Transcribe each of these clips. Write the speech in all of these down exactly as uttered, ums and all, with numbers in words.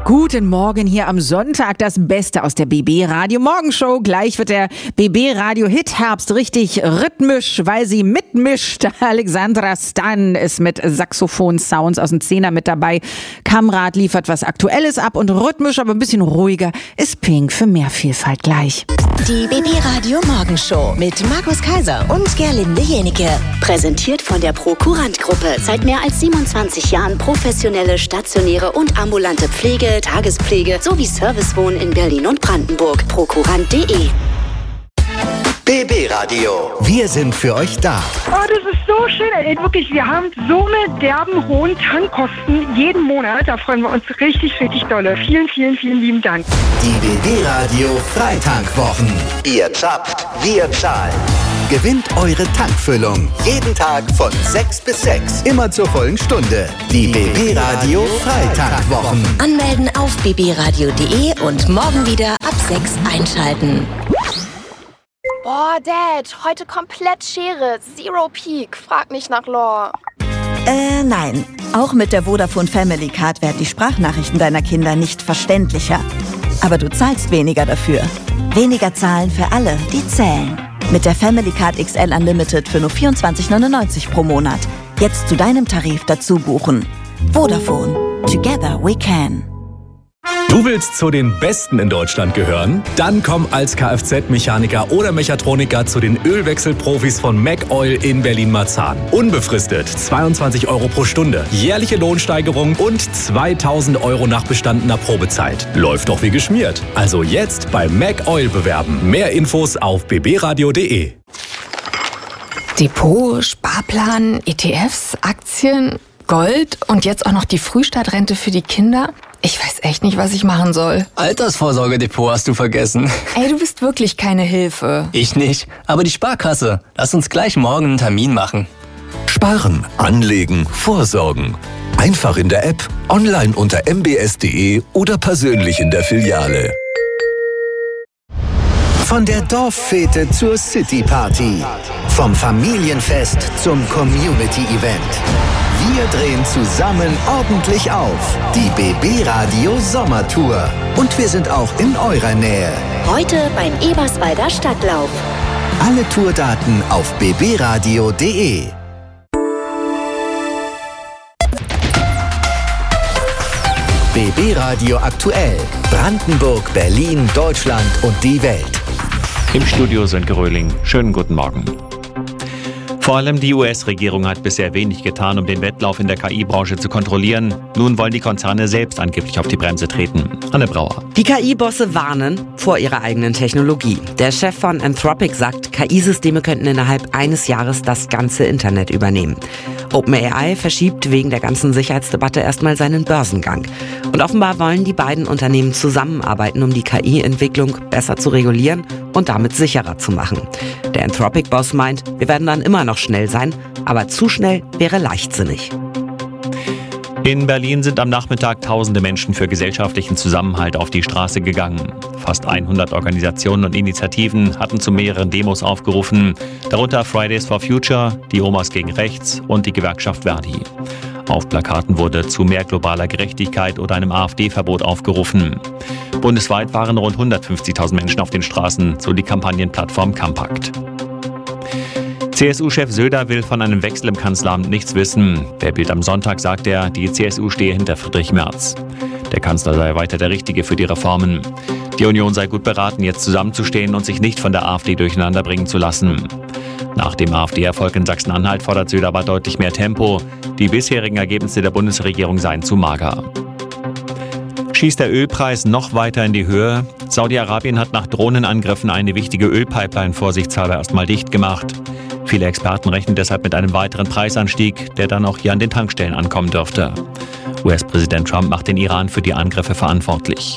Guten Morgen hier am Sonntag, das Beste aus der B B Radio Morgenshow. Gleich wird der B B Radio Hit Herbst richtig rhythmisch, weil sie mitmischt. Alexandra Stan ist mit Saxophon-Sounds aus dem Zehner mit dabei. Kamrat liefert was Aktuelles ab und rhythmisch, aber ein bisschen ruhiger ist Pink für mehr Vielfalt gleich. Die B B Radio Morgenshow mit Markus Kaiser und Gerlinde Jenike. Präsentiert von der Prokurant-Gruppe. Seit mehr als siebenundzwanzig Jahren professionelle, stationäre und ambulante Pflege, Tagespflege sowie Servicewohnen in Berlin und Brandenburg. Prokurant punkt de. B B Radio. Wir sind für euch da. Oh, das ist so schön. Ey, wirklich, wir haben so eine derben hohen Tankkosten jeden Monat. Da freuen wir uns richtig, richtig dolle. Vielen, vielen, vielen lieben Dank. Die B B Radio Freitankwochen. Ihr zapft, wir zahlen. Gewinnt eure Tankfüllung. Jeden Tag von sechs bis sechs. Immer zur vollen Stunde. Die B B Radio Freitankwochen. Anmelden auf b b radio punkt de und morgen wieder ab sechs einschalten. Boah, Dad, heute komplett Schere. Zero Peak. Frag nicht nach Lore. Äh, nein. Auch mit der Vodafone Family Card werden die Sprachnachrichten deiner Kinder nicht verständlicher. Aber du zahlst weniger dafür. Weniger zahlen für alle, die zählen. Mit der Family Card X L Unlimited für nur vierundzwanzig neunundneunzig pro Monat. Jetzt zu deinem Tarif dazu buchen. Vodafone. Together we can. Du willst zu den Besten in Deutschland gehören? Dann komm als Kfz-Mechaniker oder Mechatroniker zu den Ölwechselprofis von McOil in Berlin-Marzahn. Unbefristet zweiundzwanzig Euro pro Stunde, jährliche Lohnsteigerung und zweitausend Euro nach bestandener Probezeit. Läuft doch wie geschmiert. Also jetzt bei McOil bewerben. Mehr Infos auf b b radio punkt de. Depot, Sparplan, E T Fs, Aktien, Gold und jetzt auch noch die Frühstartrente für die Kinder? Ich weiß echt nicht, was ich machen soll. Altersvorsorgedepot hast du vergessen. Ey, du bist wirklich keine Hilfe. Ich nicht, aber die Sparkasse. Lass uns gleich morgen einen Termin machen. Sparen, anlegen, vorsorgen. Einfach in der App, online unter m b s punkt de oder persönlich in der Filiale. Von der Dorffete zur City-Party. Vom Familienfest zum Community-Event. Wir drehen zusammen ordentlich auf. Die B B Radio Sommertour. Und wir sind auch in eurer Nähe. Heute beim Eberswalder Stadtlauf. Alle Tourdaten auf b b radio punkt de. B B Radio aktuell. Brandenburg, Berlin, Deutschland und die Welt. Im Studio Sönke Röhling. Schönen guten Morgen. Vor allem die U S-Regierung hat bisher wenig getan, um den Wettlauf in der K I-Branche zu kontrollieren. Nun wollen die Konzerne selbst angeblich auf die Bremse treten. Anne Brauer. Die K I-Bosse warnen vor ihrer eigenen Technologie. Der Chef von Anthropic sagt, K I-Systeme könnten innerhalb eines Jahres das ganze Internet übernehmen. OpenAI verschiebt wegen der ganzen Sicherheitsdebatte erstmal seinen Börsengang. Und offenbar wollen die beiden Unternehmen zusammenarbeiten, um die K I-Entwicklung besser zu regulieren und damit sicherer zu machen. Der Anthropic-Boss meint, wir werden dann immer noch schnell sein, aber zu schnell wäre leichtsinnig. In Berlin sind am Nachmittag tausende Menschen für gesellschaftlichen Zusammenhalt auf die Straße gegangen. Fast hundert Organisationen und Initiativen hatten zu mehreren Demos aufgerufen, darunter Fridays for Future, die Omas gegen Rechts und die Gewerkschaft Verdi. Auf Plakaten wurde zu mehr globaler Gerechtigkeit oder einem AfD-Verbot aufgerufen. Bundesweit waren rund hundertfünfzigtausend Menschen auf den Straßen, so die Kampagnenplattform Campact. C S U-Chef Söder will von einem Wechsel im Kanzleramt nichts wissen. Der Bild am Sonntag sagt er, die C S U stehe hinter Friedrich Merz. Der Kanzler sei weiter der Richtige für die Reformen. Die Union sei gut beraten, jetzt zusammenzustehen und sich nicht von der AfD durcheinanderbringen zu lassen. Nach dem AfD-Erfolg in Sachsen-Anhalt fordert Söder aber deutlich mehr Tempo. Die bisherigen Ergebnisse der Bundesregierung seien zu mager. Schießt der Ölpreis noch weiter in die Höhe? Saudi-Arabien hat nach Drohnenangriffen eine wichtige Ölpipeline vorsichtshalber erstmal dicht gemacht. Viele Experten rechnen deshalb mit einem weiteren Preisanstieg, der dann auch hier an den Tankstellen ankommen dürfte. U S-Präsident Trump macht den Iran für die Angriffe verantwortlich.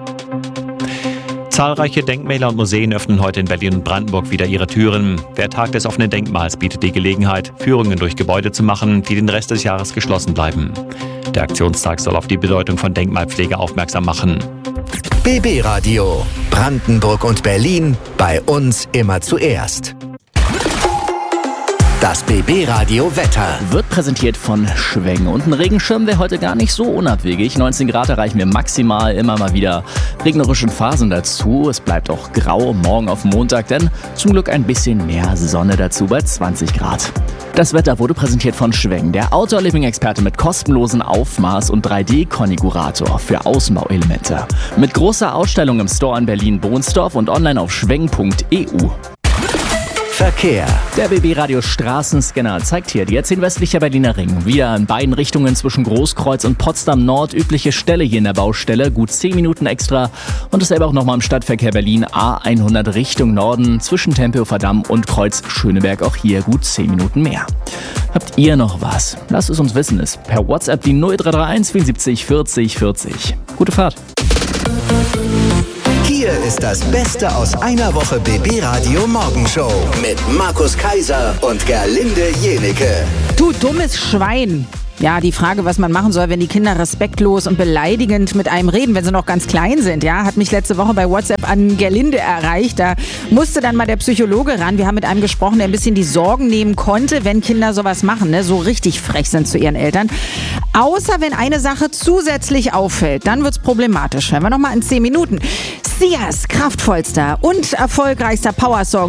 Zahlreiche Denkmäler und Museen öffnen heute in Berlin und Brandenburg wieder ihre Türen. Der Tag des offenen Denkmals bietet die Gelegenheit, Führungen durch Gebäude zu machen, die den Rest des Jahres geschlossen bleiben. Der Aktionstag soll auf die Bedeutung von Denkmalpflege aufmerksam machen. B B Radio. Brandenburg und Berlin. Bei uns immer zuerst. Das B B-Radio Wetter wird präsentiert von Schweng. Und ein Regenschirm wäre heute gar nicht so unabwegig. neunzehn Grad erreichen wir maximal, immer mal wieder regnerische Phasen dazu. Es bleibt auch grau morgen auf Montag, denn zum Glück ein bisschen mehr Sonne dazu bei zwanzig Grad. Das Wetter wurde präsentiert von Schweng, der Outdoor-Living-Experte mit kostenlosen Aufmaß- und drei D-Konfigurator für Außenbauelemente. Mit großer Ausstellung im Store in Berlin-Bohnsdorf und online auf schweng punkt e u. Verkehr. Der B B-Radio Straßenscanner zeigt hier die jetzt in westlicher Berliner Ring. Wieder in beiden Richtungen zwischen Großkreuz und Potsdam Nord. Übliche Stelle hier in der Baustelle. Gut zehn Minuten extra. Und dasselbe auch nochmal im Stadtverkehr Berlin A hundert Richtung Norden. Zwischen Tempelhofer Damm und Kreuz Schöneberg auch hier gut zehn Minuten mehr. Habt ihr noch was? Lasst es uns wissen. Ist per WhatsApp die null drei drei eins vierundsiebzig vierzig vierzig. Gute Fahrt. Hier ist das Beste aus einer Woche B B-Radio Morgenshow mit Markus Kaiser und Gerlinde Jenike. Du dummes Schwein. Ja, die Frage, was man machen soll, wenn die Kinder respektlos und beleidigend mit einem reden, wenn sie noch ganz klein sind, ja, hat mich letzte Woche bei WhatsApp an Gerlinde erreicht. Da musste dann mal der Psychologe ran. Wir haben mit einem gesprochen, der ein bisschen die Sorgen nehmen konnte, wenn Kinder sowas machen, ne, so richtig frech sind zu ihren Eltern. Außer wenn eine Sache zusätzlich auffällt, dann wird's problematisch. Hören wir noch mal in zehn Minuten. Sias kraftvollster und erfolgreichster Powersong